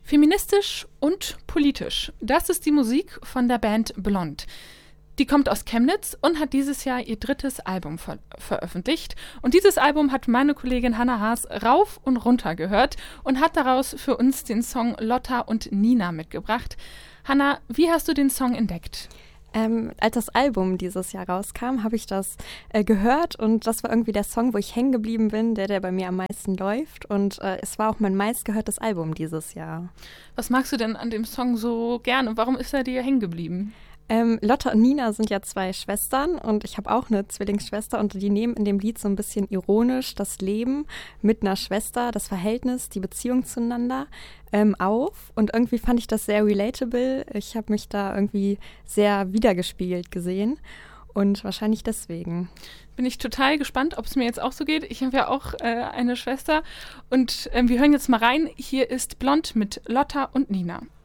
Feministisch und politisch. Das ist die Musik von der Band Blond. Die kommt aus Chemnitz und hat dieses Jahr ihr 3. Album veröffentlicht. Und dieses Album hat meine Kollegin Hannah Haas rauf und runter gehört und hat daraus für uns den Song Lotta und Nina mitgebracht. Hannah, wie hast du den Song entdeckt? Als das Album dieses Jahr rauskam, habe ich das gehört und das war irgendwie der Song, wo ich hängen geblieben bin, der bei mir am meisten läuft und es war auch mein meistgehörtes Album dieses Jahr. Was magst du denn an dem Song so gern und warum ist er dir hängen geblieben? Lotta und Nina sind ja 2 Schwestern und ich habe auch eine Zwillingsschwester und die nehmen in dem Lied so ein bisschen ironisch das Leben mit einer Schwester, das Verhältnis, die Beziehung zueinander auf und irgendwie fand ich das sehr relatable. Ich habe mich da irgendwie sehr wiedergespiegelt gesehen und wahrscheinlich deswegen. Bin ich total gespannt, ob es mir jetzt auch so geht. Ich habe ja auch eine Schwester und wir hören jetzt mal rein. Hier ist Blond mit Lotta und Nina.